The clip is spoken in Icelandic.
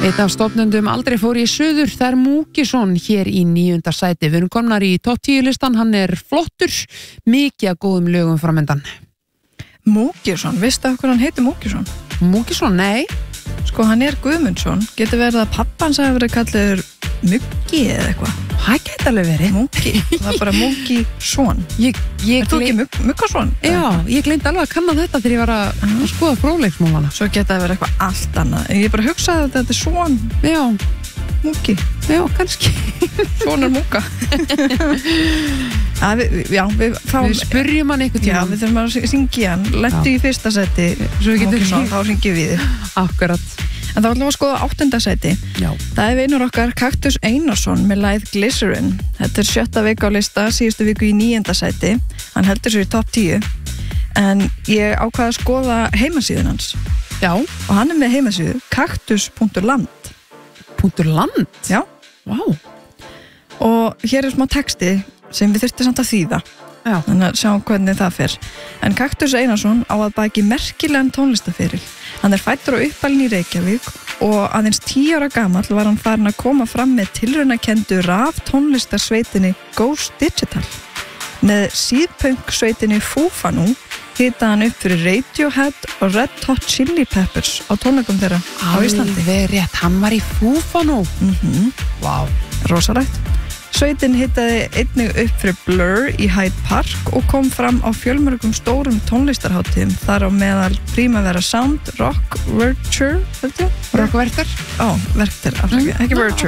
Eitt af stofnendum Aldrei fór í suður, það Múkisson hér í 9. sæti. Við erum komnar í topp 10 listan, hann flottur, mikið af góðum lögum framöndan. Múkisson, veistu af hvernig hann heitir Múkisson? Múkisson, nei. Sko, hann Guðmundsson, getur verið að pappans hafi verið kallaður Muggi eða eitthvað. Það gæti alveg verið. Múki, það er bara Múkisson. Þú ekki Muggason? Já, ég gleymdi alveg að kanna þetta þegar ég var að skoða fróðleiksmálana. Svo geta það verið eitthvað allt annað. Ég bara hugsaði að þetta son. Já. Múki. Já, kannski. Sonar Múka. Við spurjum hann einhvern tímann. Já, við þurfum að syngja hann. Lettu í fyrsta seti Múkisson, þá syngjum við. Akkurat. En þá ætlum við að skoða 8. sæti. Já. Það vinur okkar Kaktus Einarsson með lagið Glycerin. Þetta 7. vika á lista, síðustu viku í 9. sæti. Hann heldur sér í topp 10. En ég ákvaði að skoða heimasíðun hans. Já. Og hann með heimasíðu kaktus.land. .land? Já. Vá. Og hér smá texti sem við þurftum samt að þýða. Já. Þannig að sjá hvernig það fer. En Kaktus Einarsson á að baki merkilegan tónlistaferil. Hann fæddur og uppalinn í Reykjavík og aðeins 10 ára gamall var hann farin að koma fram með tilraunakendu raf tónlistarsveitinni Ghost Digital. Með síðpunk sveitinni Foo-Fanú hitaði hann upp fyrir Radiohead og Red Hot Chili Peppers á tónleikum þeirra á Íslandi. Alveg rétt, hann var í Foo-Fanú. Vá. Rosalegt. Sveitin hitaði einnig upp fyrir Blur í Hyde Park og kom fram á fjölmörgum stórum tónlistarhátíðum, þar á meðal Primavera Sound, Rock Verture, Rock Verture? Verture, ekki Verture.